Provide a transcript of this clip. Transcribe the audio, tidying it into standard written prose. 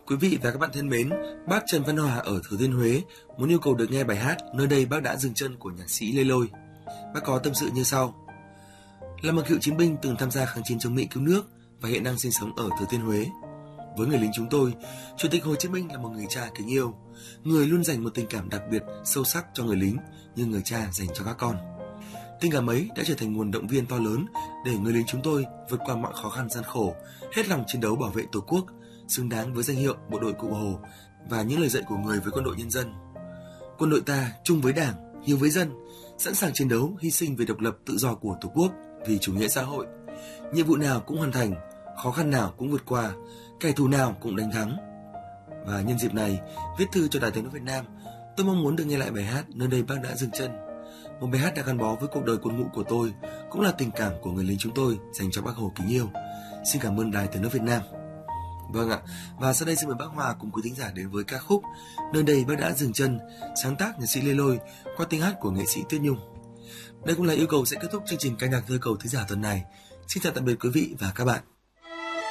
Quý vị và các bạn thân mến, bác Trần Văn Hòa ở Thừa Thiên Huế muốn yêu cầu được nghe bài hát Nơi đây bác đã dừng chân của nhạc sĩ Lê Lôi. Bác có tâm sự như sau. Là một cựu chiến binh từng tham gia kháng chiến chống Mỹ cứu nước và hiện đang sinh sống ở Thừa Thiên Huế. Với người lính chúng tôi, Chủ tịch Hồ Chí Minh là một người cha kính yêu, người luôn dành một tình cảm đặc biệt sâu sắc cho người lính như người cha dành cho các con. Tình cảm ấy đã trở thành nguồn động viên to lớn để người lính chúng tôi vượt qua mọi khó khăn gian khổ, hết lòng chiến đấu bảo vệ Tổ quốc, xứng đáng với danh hiệu Bộ đội Cụ Hồ và những lời dạy của người với quân đội nhân dân. Quân đội ta chung với Đảng, hiếu với dân, sẵn sàng chiến đấu, hy sinh vì độc lập tự do của Tổ quốc, vì chủ nghĩa xã hội. Nhiệm vụ nào cũng hoàn thành, khó khăn nào cũng vượt qua, kẻ thù nào cũng đánh thắng. Và nhân dịp này, viết thư cho Đài Tiếng nói Việt Nam, tôi mong muốn được nghe lại bài hát Nơi đây bác đã dừng chân. Một bài hát đã gắn bó với cuộc đời quân ngũ của tôi, cũng là tình cảm của người lính chúng tôi dành cho Bác Hồ kính yêu. Xin cảm ơn Đài Tiếng nói Việt Nam. Vâng ạ, và sau đây xin mời bác Hòa cùng quý thính giả đến với ca khúc Nơi đây bác đã dừng chân, sáng tác nhạc sĩ Lê Lôi qua tiếng hát của nghệ sĩ Tuyết Nhung. Đây cũng là yêu cầu sẽ kết thúc chương trình ca nhạc thơ cầu thính giả tuần này. Xin chào tạm biệt quý vị và các bạn.